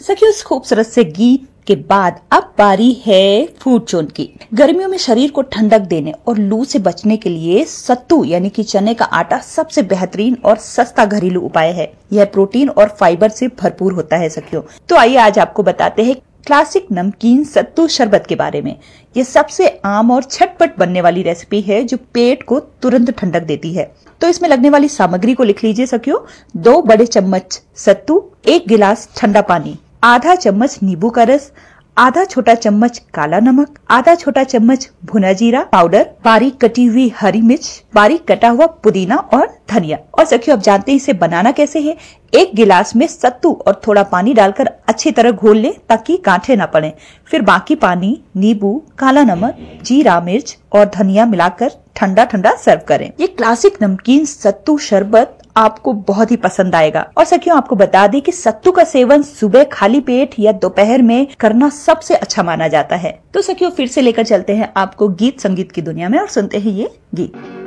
सखियों, इस खूबसूरत से गीत के बाद अब बारी है फूड चोन की। गर्मियों में शरीर को ठंडक देने और लू से बचने के लिए सत्तू यानी कि चने का आटा सबसे बेहतरीन और सस्ता घरेलू उपाय है। यह प्रोटीन और फाइबर से भरपूर होता है सखियों। तो आइए आज आपको बताते हैं क्लासिक नमकीन सत्तू शरबत के बारे में। ये सबसे आम और झटपट बनने वाली रेसिपी है जो पेट को तुरंत ठंडक देती है। तो इसमें लगने वाली सामग्री को लिख लीजिए सखियों। 2 बड़े चम्मच सत्तू, 1 गिलास ठंडा पानी, आधा चम्मच नींबू का रस, आधा छोटा चम्मच काला नमक, आधा छोटा चम्मच भुना जीरा पाउडर, बारीक कटी हुई हरी मिर्च, बारीक कटा हुआ पुदीना और धनिया। और सखियों, अब जानते हैं इसे बनाना कैसे है। 1 गिलास में सत्तू और थोड़ा पानी डालकर अच्छी तरह घोल ले ताकि गांठें न पड़े। फिर बाकी पानी, नींबू, काला नमक, जीरा, मिर्च और धनिया मिलाकर ठंडा ठंडा सर्व करें। ये क्लासिक नमकीन सत्तू शरबत आपको बहुत ही पसंद आएगा। और सखियों, आपको बता दें कि सत्तू का सेवन सुबह खाली पेट या दोपहर में करना सबसे अच्छा माना जाता है। तो सखियों, फिर से लेकर चलते हैं आपको गीत संगीत की दुनिया में और सुनते हैं ये गीत।